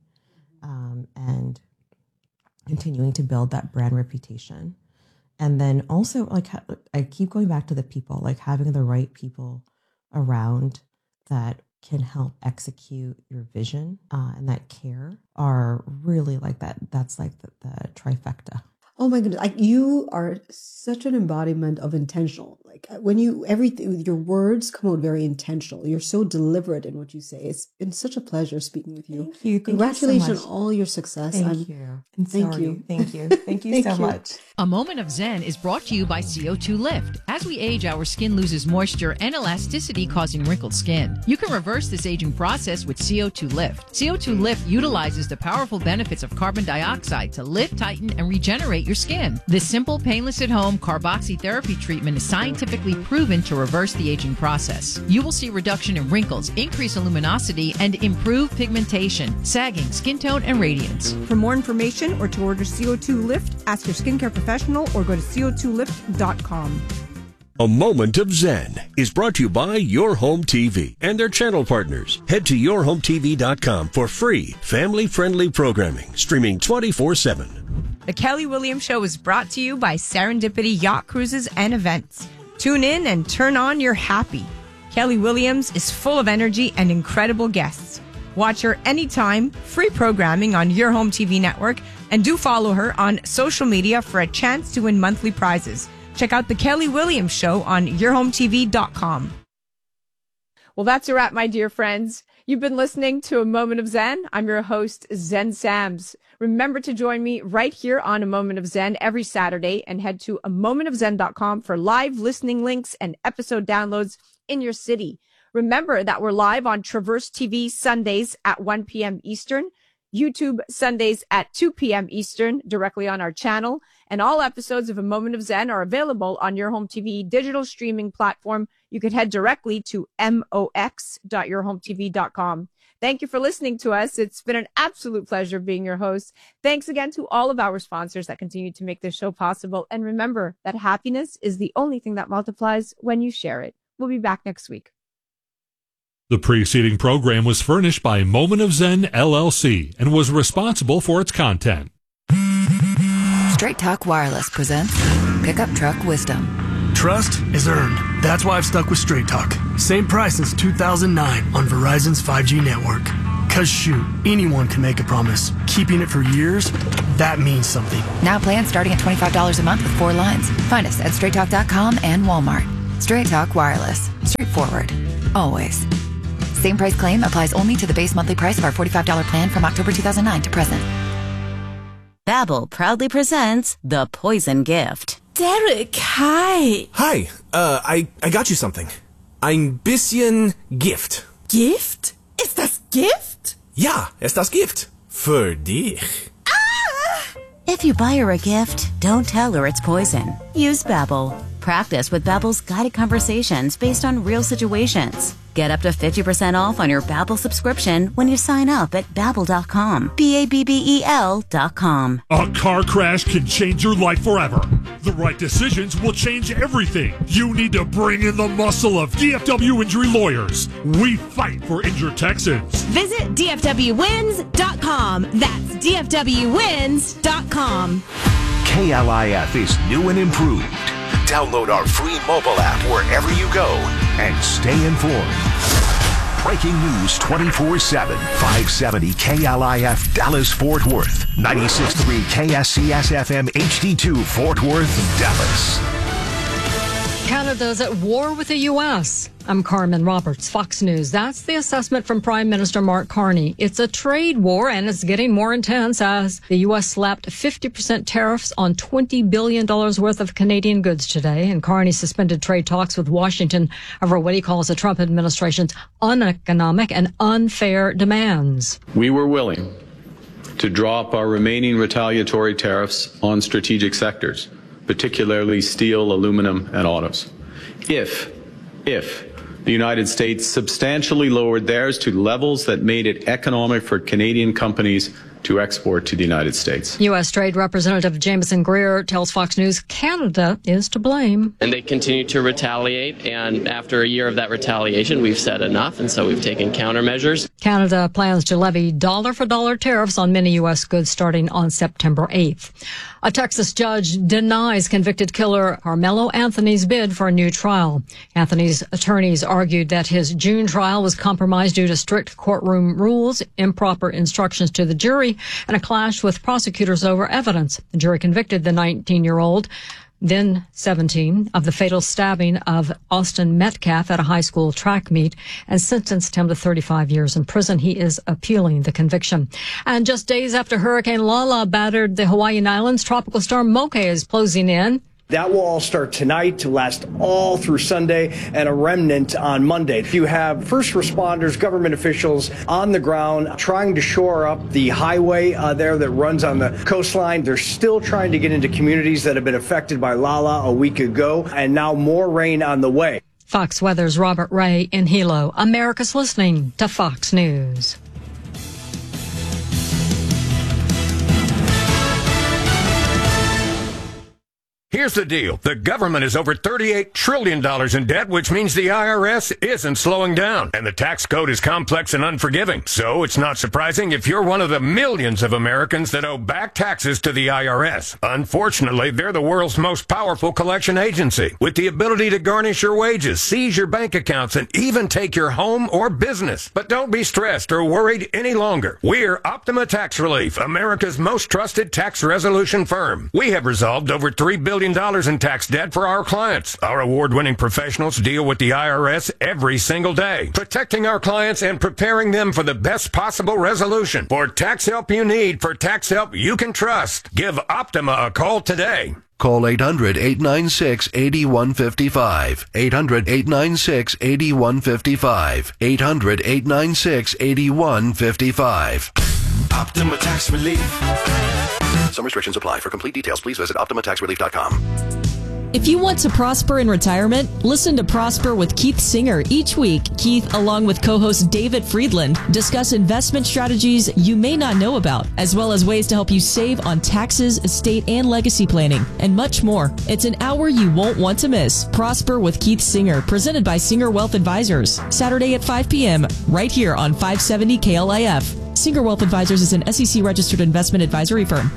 and continuing to build that brand reputation. And then also, like, I keep going back to the people, like having the right people around that can help execute your vision, and that care are really like that. That's like the trifecta. Oh my goodness. Like you are such an embodiment of intentional. Like when your words come out very intentional. You're so deliberate in what you say. It's been such a pleasure speaking with you. Thank you. Congratulations on all your success. Thank you. Thank you. Thank you. Thank you so much. A Moment of Zen is brought to you by CO2 Lift. As we age, our skin loses moisture and elasticity, causing wrinkled skin. You can reverse this aging process with CO2 Lift. CO2 Lift utilizes the powerful benefits of carbon dioxide to lift, tighten, and regenerate your skin. This simple, painless at-home carboxytherapy treatment is scientifically proven to reverse the aging process. You will see reduction in wrinkles, increase luminosity, and improve pigmentation, sagging, skin tone, and radiance. For more information or to order CO2 Lift, ask your skincare professional or go to co2lift.com. A Moment of Zen is brought to you by Your Home TV and their channel partners. Head to yourhometv.com for free, family-friendly programming, streaming 24/7. The Kelly Williams Show is brought to you by Serendipity Yacht Cruises and Events. Tune in and turn on your happy. Kelly Williams is full of energy and incredible guests. Watch her anytime, free programming on Your Home TV network, and do follow her on social media for a chance to win monthly prizes. Check out The Kelly Williams Show on yourhometv.com. Well, that's a wrap, my dear friends. You've been listening to A Moment of Zen. I'm your host, Zen Sams. Remember to join me right here on A Moment of Zen every Saturday and head to amomentofzen.com for live listening links and episode downloads in your city. Remember that we're live on Traverse TV Sundays at 1 p.m. Eastern, YouTube Sundays at 2 p.m. Eastern, directly on our channel. And all episodes of A Moment of Zen are available on Your Home TV digital streaming platform. You can head directly to mox.yourhometv.com. Thank you for listening to us. It's been an absolute pleasure being your host. Thanks again to all of our sponsors that continue to make this show possible. And remember that happiness is the only thing that multiplies when you share it. We'll be back next week. The preceding program was furnished by Moment of Zen, LLC, and was responsible for its content. Straight Talk Wireless presents Pickup Truck Wisdom. Trust is earned. That's why I've stuck with Straight Talk. Same price since 2009 on Verizon's 5G network. Cause shoot, anyone can make a promise. Keeping it for years, that means something. Now plans starting at $25 a month with 4 lines. Find us at straighttalk.com and Walmart. Straight Talk Wireless. Straightforward. Always. Same price claim applies only to the base monthly price of our $45 plan from October 2009 to present. Babbel proudly presents The Poison Gift. Derek, hi. Hi, I got you something. Ein bisschen Gift. Gift? Ist das Gift? Ja, ist das Gift. Für dich. Ah! If you buy her a gift, don't tell her it's poison. Use Babbel. Practice with Babbel's guided conversations based on real situations. Get up to 50% off on your Babbel subscription when you sign up at Babbel.com. Babbel.com. A car crash can change your life forever. The right decisions will change everything. You need to bring in the muscle of DFW Injury Lawyers. We fight for injured Texans. Visit DFWWins.com. That's DFWWins.com. KLIF is new and improved. Download our free mobile app wherever you go and stay informed. Breaking news 24/7. 570 KLIF Dallas Fort Worth. 96.3 KSCS FM HD2 Fort Worth, Dallas. Canada's at war with the U.S. I'm Carmen Roberts, Fox News. That's the assessment from Prime Minister Mark Carney. It's a trade war, and it's getting more intense as the U.S. slapped 50% tariffs on $20 billion worth of Canadian goods today. And Carney suspended trade talks with Washington over what he calls the Trump administration's uneconomic and unfair demands. We were willing to drop our remaining retaliatory tariffs on strategic sectors, particularly steel, aluminum, and autos, if the United States substantially lowered theirs to levels that made it economic for Canadian companies to export to the United States. U.S. Trade Representative Jameson Greer tells Fox News Canada is to blame. And they continue to retaliate, and after a year of that retaliation, we've said enough, and so we've taken countermeasures. Canada plans to levy dollar-for-dollar tariffs on many U.S. goods starting on September 8th. A Texas judge denies convicted killer Carmelo Anthony's bid for a new trial. Anthony's attorneys argued that his June trial was compromised due to strict courtroom rules, improper instructions to the jury, and a clash with prosecutors over evidence. The jury convicted the 19-year-old, then 17, of the fatal stabbing of Austin Metcalf at a high school track meet and sentenced him to 35 years in prison. He is appealing the conviction. And just days after Hurricane Lala battered the Hawaiian Islands, Tropical Storm Moke is closing in. That will all start tonight to last all through Sunday and a remnant on Monday. You have first responders, government officials on the ground trying to shore up the highway there that runs on the coastline. They're still trying to get into communities that have been affected by Lala a week ago, and now more rain on the way. Fox Weather's Robert Ray in Hilo. America's listening to Fox News. Here's the deal. The government is over $38 trillion in debt, which means the IRS isn't slowing down. And the tax code is complex and unforgiving. So it's not surprising if you're one of the millions of Americans that owe back taxes to the IRS. Unfortunately, they're the world's most powerful collection agency, with the ability to garnish your wages, seize your bank accounts, and even take your home or business. But don't be stressed or worried any longer. We're Optima Tax Relief, America's most trusted tax resolution firm. We have resolved over $3 billion in tax debt for our clients. Our award-winning professionals deal with the IRS every single day, protecting our clients and preparing them for the best possible resolution. For tax help you need, for tax help you can trust, give Optima a call today. Call 800-896-8155. 800-896-8155. 800-896-8155. Optima Tax Relief. Some restrictions apply. For complete details, please visit OptimaTaxRelief.com. If you want to prosper in retirement, listen to Prosper with Keith Singer. Each week, Keith, along with co-host David Friedland, discuss investment strategies you may not know about, as well as ways to help you save on taxes, estate, and legacy planning, and much more. It's an hour you won't want to miss. Prosper with Keith Singer, presented by Singer Wealth Advisors. Saturday at 5 p.m., right here on 570 KLIF. Singer Wealth Advisors is an SEC-registered investment advisory firm.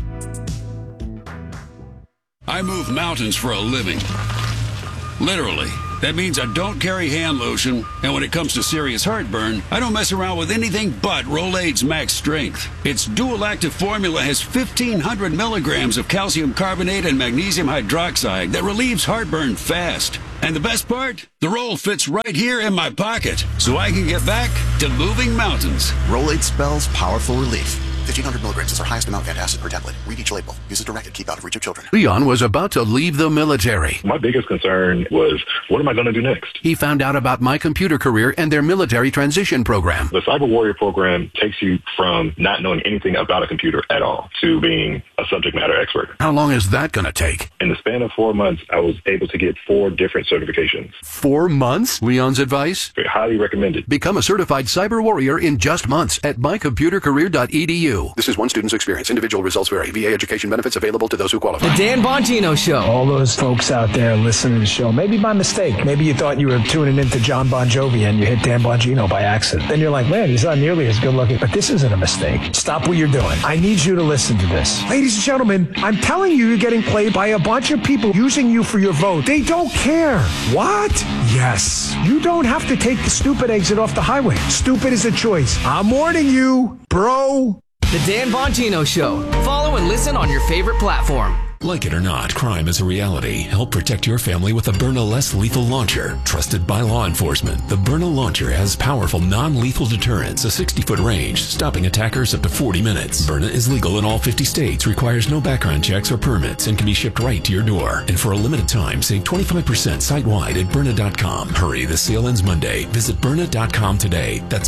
I move mountains for a living. Literally. That means I don't carry hand lotion, and when it comes to serious heartburn, I don't mess around with anything but Rolaids Max Strength. Its dual active formula has 1,500 milligrams of calcium carbonate and magnesium hydroxide that relieves heartburn fast. And the best part? The roll fits right here in my pocket, so I can get back to moving mountains. Rolaids spells powerful relief. 1,500 milligrams is our highest amount of antacid per tablet. Read each label. Use as directed. Keep out of reach of children. Leon was about to leave the military. My biggest concern was, what am I going to do next? He found out about My Computer Career and their military transition program. The Cyber Warrior program takes you from not knowing anything about a computer at all to being a subject matter expert. How long is that going to take? In the span of 4 months, I was able to get 4 different certifications. 4 months? Leon's advice? Highly recommended. Become a certified cyber warrior in just months at mycomputercareer.edu. This is one student's experience. Individual results vary. VA education benefits available to those who qualify. The Dan Bongino Show. All those folks out there listening to the show, maybe by mistake. Maybe you thought you were tuning into John Bon Jovi and you hit Dan Bongino by accident. Then you're like, man, he's not nearly as good looking. But this isn't a mistake. Stop what you're doing. I need you to listen to this. Ladies and gentlemen, I'm telling you, you're getting played by a bunch of people using you for your vote. They don't care. What? Yes. You don't have to take the stupid exit off the highway. Stupid is a choice. I'm warning you, bro. The Dan Bongino Show. Follow and listen on your favorite platform. Like it or not, crime is a reality. Help protect your family with the Byrna Less Lethal Launcher. Trusted by law enforcement, the Byrna Launcher has powerful non-lethal deterrence, a 60-foot range, stopping attackers up to 40 minutes. Byrna is legal in all 50 states, requires no background checks or permits, and can be shipped right to your door. And for a limited time, save 25% site-wide at Byrna.com. Hurry, the sale ends Monday. Visit Byrna.com today. That's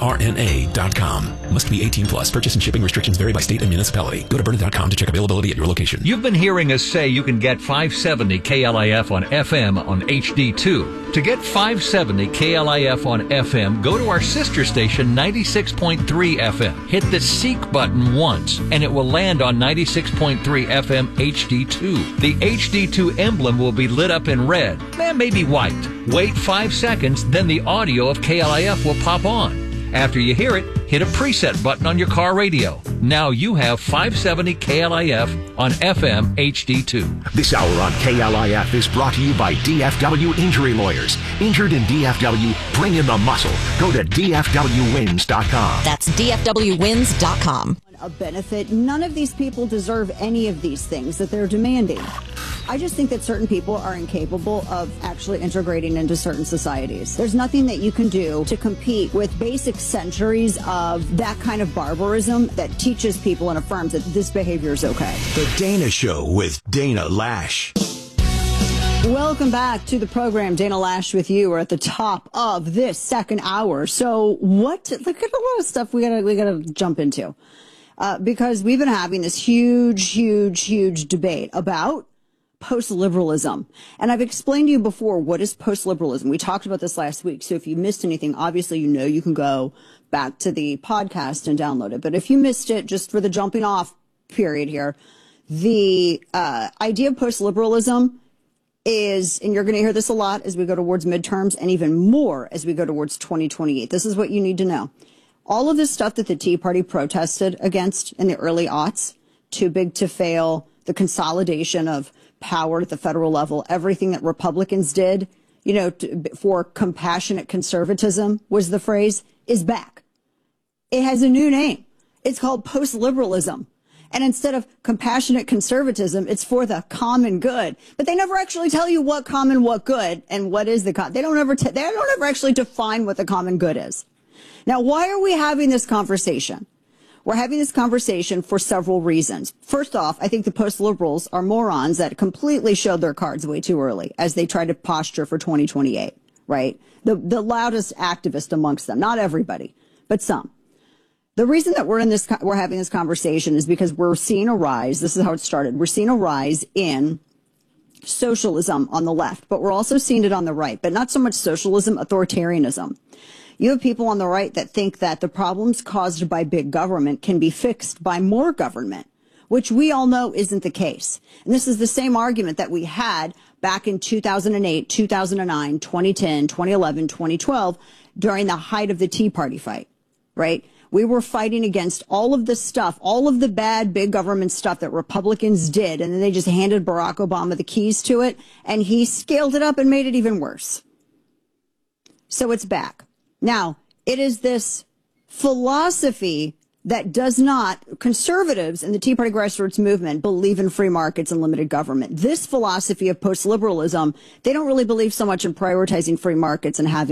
BYRNA.com. Must be 18 plus. Purchase and shipping restrictions vary by state and municipality. Go to Byrna.com to check availability at your location. You've been hearing us say you can get 570 KLIF on FM on HD2. To get 570 KLIF on FM, go to our sister station 96.3 FM. Hit the Seek button once, and it will land on 96.3 FM HD2. The HD2 emblem will be lit up in red, and maybe white. Wait 5 seconds, then the audio of KLIF will pop on. After you hear it, hit a preset button on your car radio. Now you have 570 KLIF on FM HD2. This hour on KLIF is brought to you by DFW Injury Lawyers. Injured in DFW, bring in the muscle. Go to DFWwins.com. That's DFWwins.com. A benefit. None of these people deserve any of these things that they're demanding. I just think that certain people are incapable of actually integrating into certain societies. There's nothing that you can do to compete with basic centuries of that kind of barbarism that teaches people and affirms that this behavior is okay. The Dana Show with Dana Lash. Welcome back to the program. Dana Lash with you. We're at the top of this second hour. So look at a lot of stuff we gotta jump into. Because we've been having this huge debate about post-liberalism. And I've explained to you before, what is post-liberalism? We talked about this last week. So if you missed anything, obviously, you can go back to the podcast and download it. But if you missed it, just for the jumping off period here, the idea of post-liberalism is, and you're going to hear this a lot as we go towards midterms and even more as we go towards 2028. This is what you need to know. All of this stuff that the Tea Party protested against in the early aughts, too big to fail, the consolidation of power at the federal level, everything that Republicans did, for compassionate conservatism was the phrase, is back. It has a new name. It's called post-liberalism. And instead of compassionate conservatism, it's for the common good. But they never actually tell you what common, what good, and what is the they don't ever actually define what the common good is. Now, why are we having this conversation? We're having this conversation for several reasons. First off, I think the post-liberals are morons that completely showed their cards way too early as they try to posture for 2028, right? The loudest activist amongst them, not everybody, but some. The reason that we're having this conversation is because we're seeing a rise. This is how it started. We're seeing a rise in socialism on the left, but we're also seeing it on the right, but not so much socialism, authoritarianism. You have people on the right that think that the problems caused by big government can be fixed by more government, which we all know isn't the case. And this is the same argument that we had back in 2008, 2009, 2010, 2011, 2012, during the height of the Tea Party fight, right? We were fighting against all of the stuff, all of the bad big government stuff that Republicans did, and then they just handed Barack Obama the keys to it, and he scaled it up and made it even worse. So it's back. Now, it is this philosophy that does not, conservatives in the Tea Party grassroots movement believe in free markets and limited government. This philosophy of post-liberalism, they don't really believe so much in prioritizing free markets and having